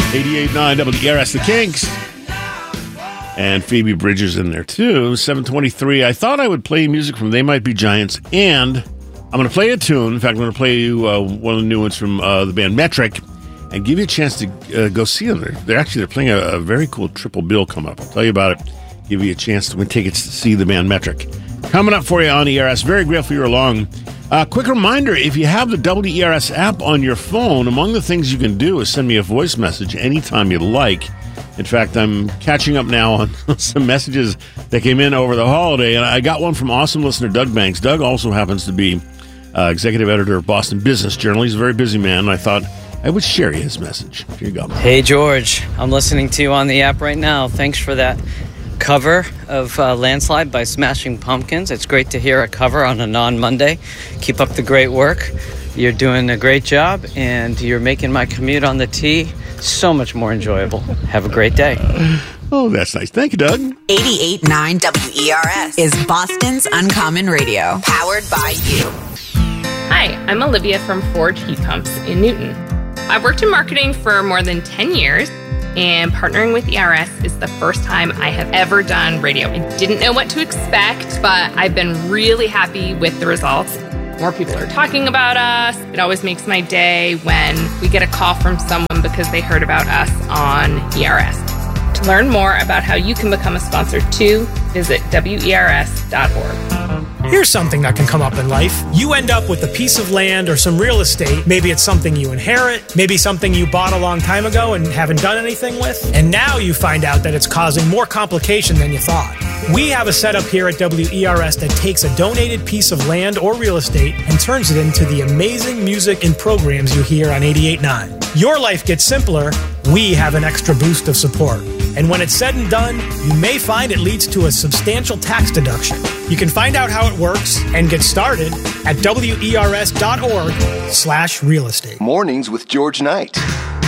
88.9 WERS, The Kinks. And Phoebe Bridgers in there, too. 7:23. I thought I would play music from They Might Be Giants, and I'm going to play a tune. In fact, I'm going to play you one of the new ones from the band Metric, and give you a chance to go see them. They're playing a very cool triple bill coming up. I'll tell you about it. Give you a chance to win tickets to see the band Metric. Coming up for you on ERS. Very grateful you're along. Quick reminder, if you have the WERS app on your phone, among the things you can do is send me a voice message anytime you like. In fact, I'm catching up now on some messages that came in over the holiday, and I got one from awesome listener Doug Banks. Doug also happens to be executive editor of Boston Business Journal. He's a very busy man, and I thought I would share his message. Here you go. Hey, George. I'm listening to you on the app right now. Thanks for that cover of Landslide by Smashing Pumpkins. It's great to hear a cover on a non-Monday. Keep up the great work. You're doing a great job, and you're making my commute on the T so much more enjoyable. Have a great day. Oh, that's nice. Thank you, Doug. 88.9 WERS is Boston's Uncommon Radio, powered by you. Hi, I'm Olivia from Forge Heat Pumps in Newton. I've worked in marketing for more than 10 years, and partnering with ERS is the first time I have ever done radio. I didn't know what to expect, but I've been really happy with the results. More people are talking about us. It always makes my day when we get a call from someone because they heard about us on ERS. To learn more about how you can become a sponsor too, visit WERS.org. Here's something that can come up in life. You end up with a piece of land or some real estate. Maybe it's something you inherit. Maybe something you bought a long time ago and haven't done anything with. And now you find out that it's causing more complication than you thought. We have a setup here at WERS that takes a donated piece of land or real estate and turns it into the amazing music and programs you hear on 88.9. Your life gets simpler. We have an extra boost of support. And when it's said and done, you may find it leads to a substantial tax deduction. You can find out how it works and get started at WERS.org/real estate. Mornings with George Knight.